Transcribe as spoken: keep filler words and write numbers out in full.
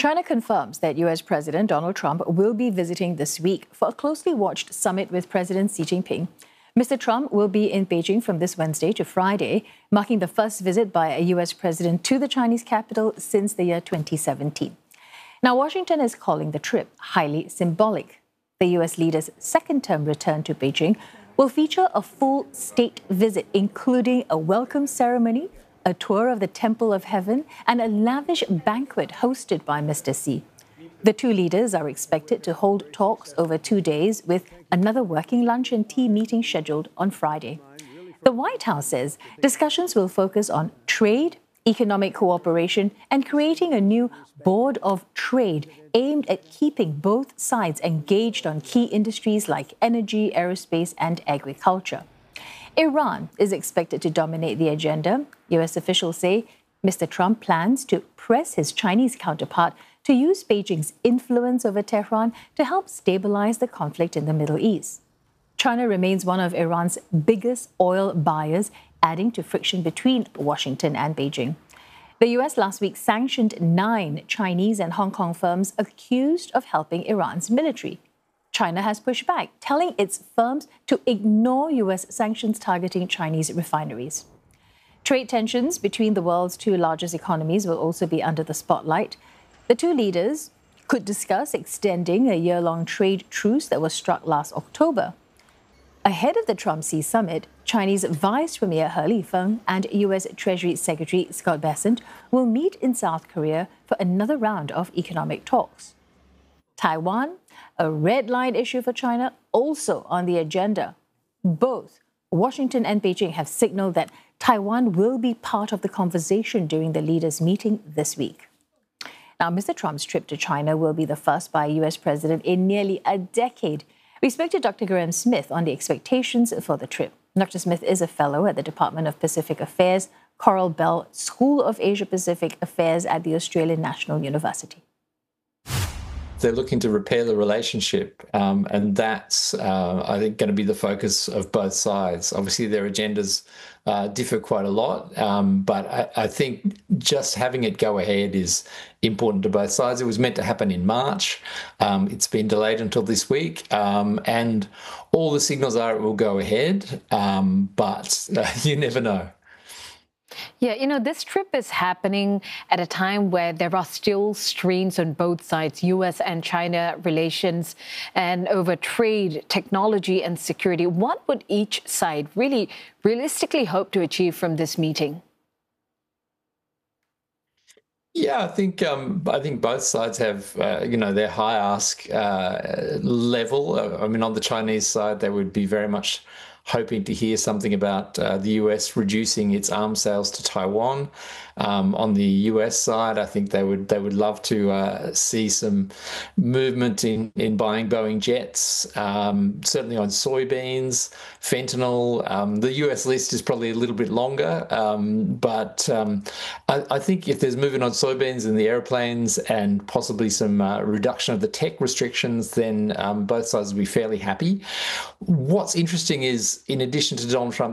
China confirms that U S President Donald Trump will be visiting this week for a closely watched summit with President Xi Jinping. Mister Trump will be in Beijing from this Wednesday to Friday, marking the first visit by a U S president to the Chinese capital since the year twenty seventeen. Now, Washington is calling the trip highly symbolic. The U S leader's second-term return to Beijing will feature a full state visit, including a welcome ceremony, a tour of the Temple of Heaven, and a lavish banquet hosted by Mister Xi. The two leaders are expected to hold talks over two days, with another working lunch and tea meeting scheduled on Friday. The White House says discussions will focus on trade, economic cooperation, and creating a new Board of Trade aimed at keeping both sides engaged on key industries like energy, aerospace, and agriculture. Iran is expected to dominate the agenda. U S officials say Mister Trump plans to press his Chinese counterpart to use Beijing's influence over Tehran to help stabilize the conflict in the Middle East. China remains one of Iran's biggest oil buyers, adding to friction between Washington and Beijing. The U S last week sanctioned nine Chinese and Hong Kong firms accused of helping Iran's military. China has pushed back, telling its firms to ignore U S sanctions targeting Chinese refineries. Trade tensions between the world's two largest economies will also be under the spotlight. The two leaders could discuss extending a year-long trade truce that was struck last October. Ahead of the Trump-Xi summit, Chinese Vice Premier He Lifeng and U S Treasury Secretary Scott Bessent will meet in South Korea for another round of economic talks. Taiwan, a red line issue for China, also on the agenda. Both Washington and Beijing have signaled that Taiwan will be part of the conversation during the leaders' meeting this week. Now, Mister Trump's trip to China will be the first by a U S president in nearly a decade. We spoke to Doctor Graham Smith on the expectations for the trip. Doctor Smith is a fellow at the Department of Pacific Affairs, Coral Bell School of Asia-Pacific Affairs at the Australian National University. They're looking to repair the relationship, um, and that's, uh, I think, going to be the focus of both sides. Obviously, their agendas uh, differ quite a lot, um, but I, I think just having it go ahead is important to both sides. It was meant to happen in March. Um, it's been delayed until this week, um, and all the signals are it will go ahead, um, but uh, you never know. Yeah, you know, this trip is happening at a time where there are still strains on both sides, U S and China relations, and over trade, technology and security. What would each side really realistically hope to achieve from this meeting? Yeah, I think um, I think both sides have, uh, you know, their high ask uh, level. I mean, on the Chinese side, they would be very much hoping to hear something about uh, the U S reducing its arms sales to Taiwan. Um, on the U S side, I think they would they would love to uh, see some movement in in buying Boeing jets. Um, certainly on soybeans, fentanyl. Um, the U S list is probably a little bit longer, um, but um, I, I think if there's movement on soybeans and the airplanes and possibly some uh, reduction of the tech restrictions, then um, both sides will be fairly happy. What's interesting is, in addition to Donald Trump